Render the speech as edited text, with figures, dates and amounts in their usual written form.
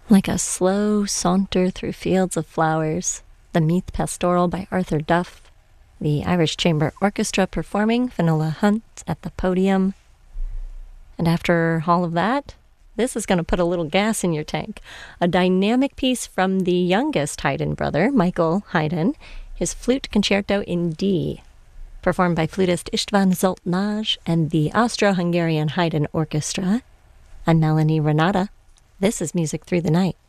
Like a slow saunter through fields of flowers, the Meath Pastoral by Arthur Duff, the Irish Chamber Orchestra performing Finola Hunt at the podium. And after all of that, this is going to put a little gas in your tank. A dynamic piece from the youngest Haydn brother, Michael Haydn, his Flute Concerto in D, performed by flutist István Zsoltnai and the Austro-Hungarian Haydn Orchestra. I'm Melanie Renata. This is Music Through the Night.